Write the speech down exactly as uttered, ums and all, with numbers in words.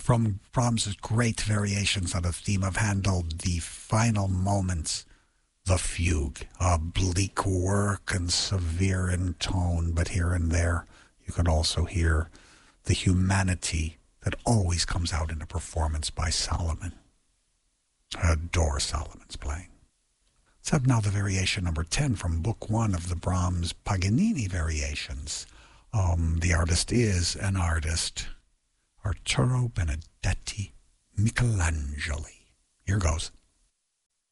From Brahms' great variations on the theme of Handel, the final moments, the fugue, a bleak work and severe in tone, but here and there you can also hear the humanity that always comes out in a performance by Solomon. I adore Solomon's playing. Let's have now the variation number ten from Book One of the Brahms Paganini variations. Um, the artist is an artist, Arturo Benedetti Michelangeli. Here goes.